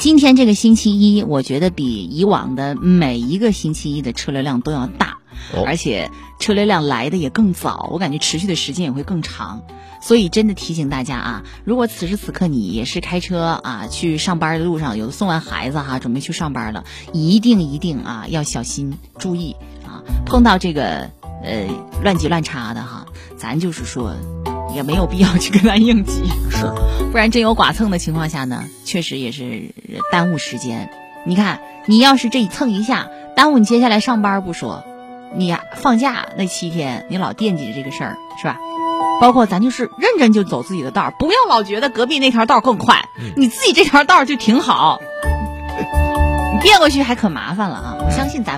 今天这个星期一，我觉得比以往的每一个星期一的车流量都要大，而且车流量来的也更早，我感觉持续的时间也会更长。所以真的提醒大家啊，如果此时此刻你也是开车啊去上班的路上，有的送完孩子准备去上班了，一定啊要小心注意啊，碰到这个乱挤乱插的咱就是说也没有必要去跟他硬挤， 是， 不然真有剐蹭的情况下呢，确实也是耽误时间。你看，你要是这一蹭一下，耽误你接下来上班不说，你放假那7天，你老惦记着这个事儿，是吧？包括咱就是认真就走自己的道，不要老觉得隔壁那条道更快，你自己这条道就挺好，你变过去还可麻烦了啊！我相信咱